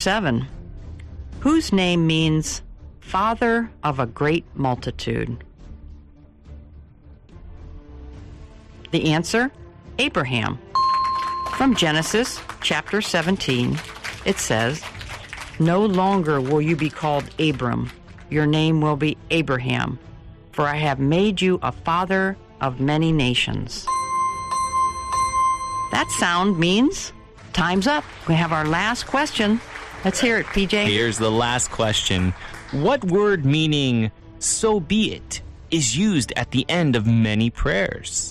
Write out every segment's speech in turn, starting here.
7. Whose name means father of a great multitude? The answer, Abraham. From Genesis chapter 17, it says, "No longer will you be called Abram. Your name will be Abraham, for I have made you a father of many nations." That sound means time's up. We have our last question. Let's hear it, PJ. Here's the last question. What word meaning "so be it" is used at the end of many prayers?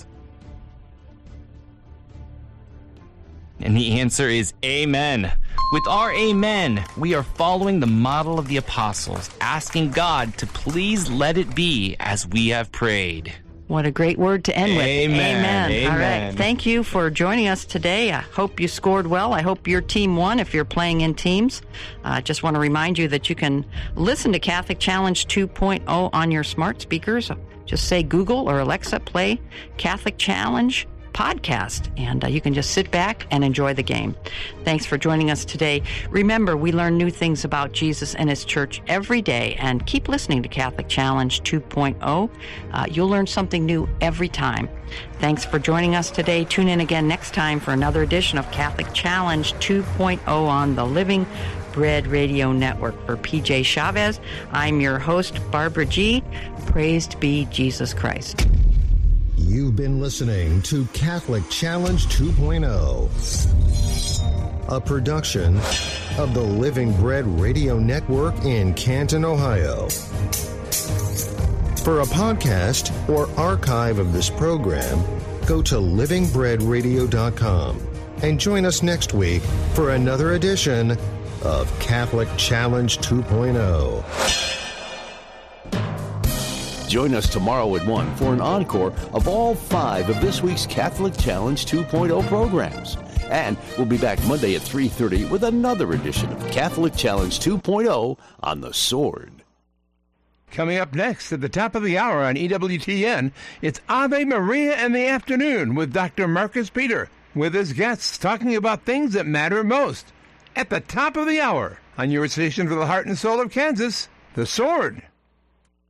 And the answer is amen. With our amen, we are following the model of the apostles, asking God to please let it be as we have prayed. What a great word to end with. Amen. Amen. All right. Thank you for joining us today. I hope you scored well. I hope your team won if you're playing in teams. I just want to remind you that you can listen to Catholic Challenge 2.0 on your smart speakers. Just say Google or Alexa, play Catholic Challenge podcast, and you can just sit back and enjoy the game. Thanks for joining us today. Remember, we learn new things about Jesus and his church every day, and keep listening to Catholic Challenge 2.0. You'll learn something new every time. Thanks for joining us today. Tune in again next time for another edition of Catholic Challenge 2.0 on the Living Bread Radio Network. For PJ Chavez, I'm your host, Barbara G. Praised be Jesus Christ. You've been listening to Catholic Challenge 2.0, a production of the Living Bread Radio Network in Canton, Ohio. For a podcast or archive of this program, go to livingbreadradio.com and join us next week for another edition of Catholic Challenge 2.0. Join us tomorrow at 1 for an encore of all 5 of this week's Catholic Challenge 2.0 programs. And we'll be back Monday at 3:30 with another edition of Catholic Challenge 2.0 on the Sword. Coming up next at the top of the hour on EWTN, it's Ave Maria in the afternoon with Dr. Marcus Peter, with his guests talking about things that matter most. At the top of the hour on your station for the heart and soul of Kansas, the Sword.